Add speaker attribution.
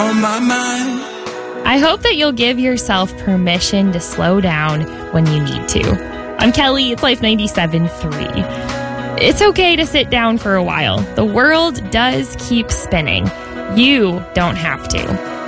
Speaker 1: On my mind.
Speaker 2: I hope that you'll give yourself permission to slow down when you need to. I'm Kelly, it's Life 97.3. It's okay to sit down for a while. The world does keep spinning. You don't have to.